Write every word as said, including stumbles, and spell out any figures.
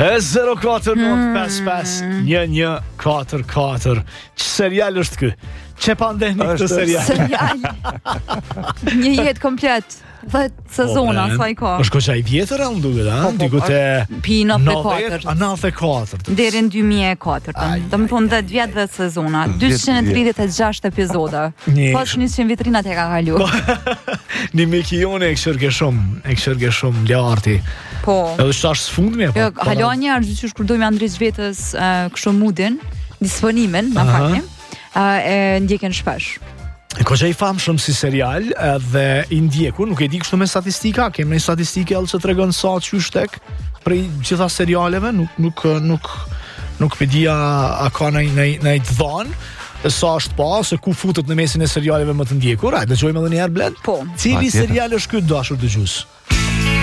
zero katër nënt pesë pesë një një katër katër. Që serial është ky? Çe pandemi këtë serial? Serial. Një jetë komplet. dhjetë sezona, sa i ka. Është goxha i vjetër a më duket, a? Diku te pi nëntëdhjetë e katër. nëntëdhjetë e katër. Deri në dy mijë e katër. Domethënë dhjetë vjet dhe sezona, dyqind e tridhjetë e gjashtë epizoda. Pas njëqind vitrinat e ka kalu. Një mikione e këshërke shumë, e këshërke shumë larti. Po. Edhe shtash sfundmi apo? Jo, halonja është që kur dojmë andriç vetës kështu moodin, disponimin, na falni. E ndjekën shpesh. Ko që i famshëm si serial dhe i ndjekur, nuk e di kështu me statistika, kemë një statistike edhe që të regon sa qysh tek prej gjitha serialeve, nuk nuk nuk nuk pedia a ka në në të dhanë sa është pa, se ku futet në mesin e serialeve më të ndjekur. Hajde dëgjojmë edhe një herë Bled. Po. Cili serial është ky dashur dëgjues?